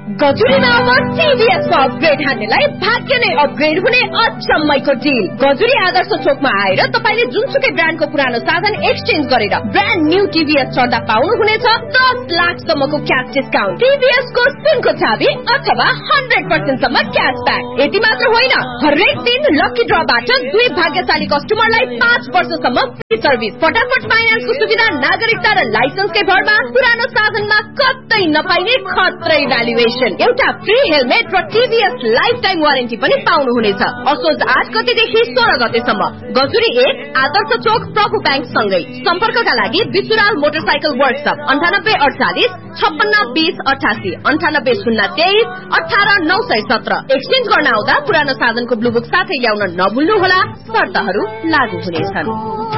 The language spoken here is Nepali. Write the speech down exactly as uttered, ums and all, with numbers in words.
गजुरीमा अब टिभीएस को अपग्रेड हान्नेलाई भाग्य नै अपग्रेड हुने अचम्मैको डिल। गजुरी आदर्श चोकमा आएर तपाईले जुनसुकै ब्रान्डको पुरानो साधन एक्सचेन्ज गरेर ब्रान्ड न्यू टिभीएस चढ्दा पाउनुहुनेछ दस लाख सम्मको क्याश डिस्काउन्ट, टिभीएस को सुनको चाबी अथवा हन्ड्रेड पर्सेन्ट सम्म क्यासब्याक। यति मात्र होइन, हरेक दिन लकी ड्रबाट दुई भाग्यशाली कस्टमरलाई पाँच वर्षसम्म फ्री सर्भिस, फटाफट फाइनान्सको सुविधा, नागरिकता र लाइसेन्सकै भरमा पुरानो साधनमा कतै नपाइने खत्रै भ्यालुएसन, एउटा फ्री हेलमेट र टिभीएस लाइफ टाइम वारेन्टी पनि पाउनुहुनेछ। असोज आठ गतेदेखि सोह्र गतेसम्म गजुरी एक आदर्श चोक प्रभु ब्याङ्क सँगै। सम्पर्कका लागि विसुराल मोटरसाइकल वर्कशप अन्ठानब्बे अडचालिस छप्पन्न बीस अठासी अन्ठानब्बे शून्य तेइस अठार नौ सय सत्र। एक्सचेन्ज गर्न आउँदा पुरानो साधनको ब्लुबुक साथै ल्याउन नभुल्नुहोला, शर्तहरू लागू हुनेछन्।